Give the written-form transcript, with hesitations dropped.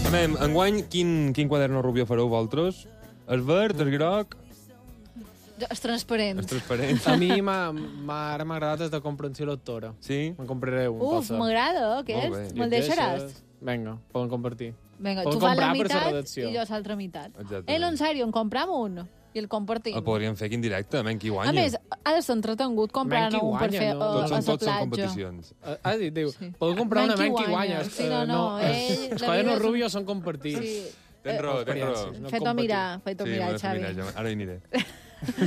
Enguany, quin quaderno Rubio fareu vosaltres? El verd, el groc... És transparent. És transparent. A mi ara m'ha agradat el de comprensió lectora. Sí? Me'n compraré un. Uf, m'agrada aquest. Me'l deixaràs? Vinga, poden compartir. Vinga, Poden tu fas la comprar per la meitat redacció. i jo l'altra meitat. Exactament. En sèrio, en compram un i el compartim. El podríem fer aquí en directe, qui guanya. A més, ha de ser entretengut comprar-ne Menys qui un per guanya, fer no? a la Tots són platja. competicions. Ha dit, diu, podeu comprar una menys qui guanya. Sí, no, ell... Els quadernos Rubio són compartits. Sí. Tens raó, tens raó. Fet-ho mirar, Sí, Xavi. ara hi aniré.